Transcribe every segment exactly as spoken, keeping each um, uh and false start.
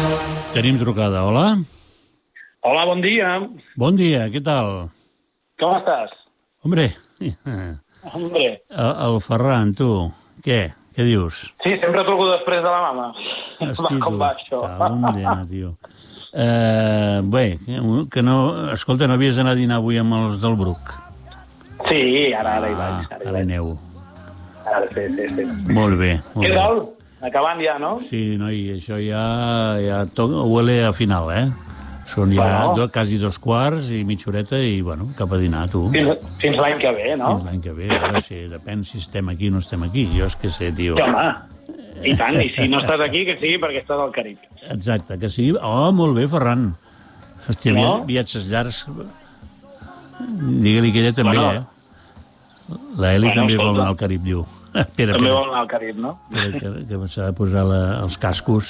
Tenim trucada, hola? Hola, bon dia. Bon dia, què tal? Com estàs? Hombre, Hombre. el, el Ferran, tu, què? Què dius? Sí, sempre truco després de la mama. Hosti, Com tu, va això? cago en dena, tio. Uh, bé, que no... Escolta, no havies d'anar a dinar avui amb els del Bruc? Sí, ara, ara hi vaig. Ah, Ara, hi ara hi vaig. aneu. Ara, sí, sí, sí. Molt bé, molt Què bé. tal? Acabant ja, no? Sí, noi, això ja, ja to... huele a final, eh? Són ja Bueno. do, quasi dos quarts i mitja horeta i, bueno, cap a dinar, tu. Fins, fins l'any que ve, no? Fins l'any que ve, ara sí, depèn si estem aquí o no estem aquí. Jo és que sé, tio. Sí, home, i tant, i si no estàs aquí, que sigui perquè estàs al Carib. Exacte, que sigui... Oh, molt bé, Ferran. Hòstia, No? no? viatges llargs... Digue-li que ella també, Bueno. eh? La Eli Bueno, també vol escolta. anar al Carib, diu. Espera, També espera, vol anar al Carib, no? espera que, que s'ha de posar la, els cascos.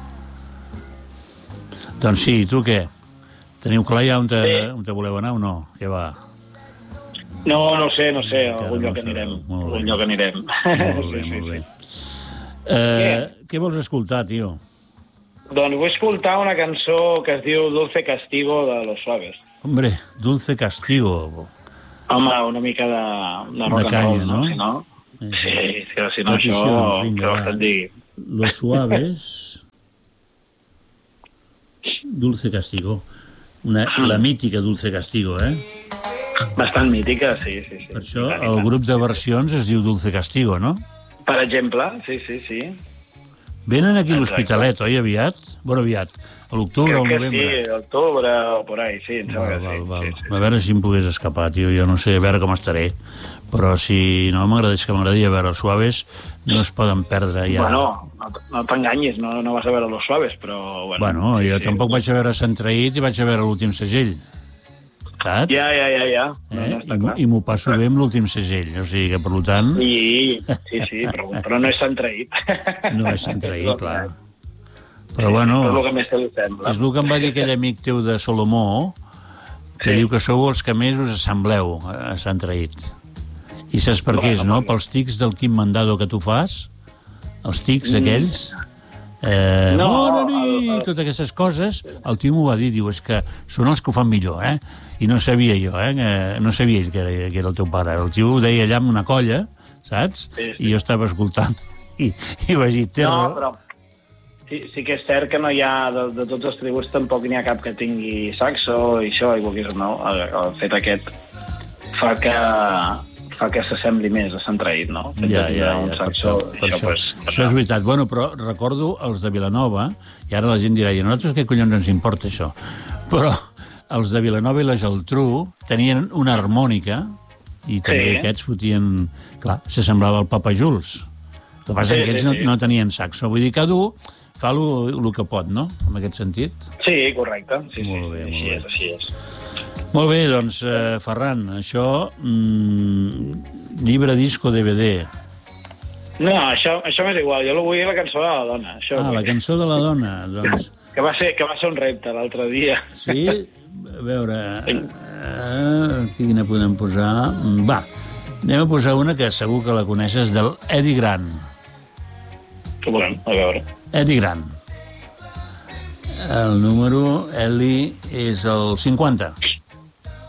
Doncs sí, tu què? Teniu clar ja on te, Sí. on te voleu anar o no? Què va? No, no sé, no sé, a Encara algun no lloc sabeu. anirem. Molt A bé. algun lloc anirem. Molt bé, Sí, sí, molt bé. sí. Eh, què vols escoltar, tio? Doncs vull escoltar una cançó que es diu Dulce Castigo de Los Suaves. Hombre, Dulce Castigo. Home, una mica de, de rock and canya, roll, no? no? Si no? Eh, Sí, sí, si no, això, peticions, vinga, què vols va. que et digui? Los Suaves... Dulce Castigo. Una, la mítica Dulce Castigo, eh? Bastant mítica, sí, sí, sí. Per això el grup de versions es diu Dulce Castigo, no? Per exemple, sí, sí, sí. Venen aquí a Exacte. l'Hospitalet, oi, aviat? Bueno, aviat. A l'octubre o al Crec que novembre. sí, octubre o por ahí, sí, em sembla Val, que val, sí. val. sí, sí. A veure si em pogués escapar, tio. Jo no sé, a veure com estaré. Però si no m'agradés que m'agradaria veure els Suaves, no es poden perdre ja. Bueno, no, no t'enganyis, no, no vas a veure Los Suaves, però... Bueno, Bueno, jo sí, tampoc vaig a veure Sant Traït i vaig a veure l'últim segell. Saps? Ja, ja, ja, ja. No, Eh? no I, està m'ho- clar. I m'ho passo bé amb l'últim segell. O sigui que, per tant, Sí, sí, sí, però, però no és Sant Traït. no és Sant Traït, clar. Però, És bueno, el que més se li sembla. és el que em va dir aquell amic teu de Solomó, que Sí. diu que sou els que més us assembleu a Sant Traït. I saps per què és, no? Pels tics del Quim Mandado que tu fas, els tics aquells... Eh, No, bona nit, el- el- totes aquestes coses, el tio m'ho va dir, diu, és que són els que ho fan millor, eh? I no sabia jo, eh? Que no sabia ell que era, que era el teu pare. El tio ho deia allà amb una colla, saps? Sí, sí. I jo estava escoltant i, i vaig dir, té No, raó. però sí, sí que és cert que no hi ha, de, de tots els tributs tampoc n'hi ha cap que tingui saxo i això, i vulguis o no, el, el fet aquest fa que fa que s'assembli més a Sant Traït, no? El fet Ja, de ja, tenir un ja, per saxo, això, per això. pues, Això és veritat. Bueno, però recordo els de Vilanova, i ara la gent dirà, i a nosaltres què collons ens importa això? Però els de Vilanova i la Geltrú tenien una harmònica, i també Sí. aquests fotien... Clar, s'assemblava al Papa Jules. El que passa Sí, que aquells sí, no, sí. no tenien saxo. Vull dir, cada un fa el que pot, no?, en aquest sentit. Sí, correcte. Sí, Molt sí, bé, sí, molt així bé. és, així és. Molt bé, doncs, eh, Ferran, això... Mm, llibre, disco, D V D... No, això, això m'és igual, jo vull la cançó de la dona. Això Ah, vull. la cançó de la dona, doncs... Que va ser, que va ser un repte l'altre dia. Sí? A veure... Uh, quina podem posar? Mm, Va, anem a posar una que segur que la coneixes, del Eddie Grant. Què volem? A veure. Eddie Grant. El número, Eli, és el cinquanta.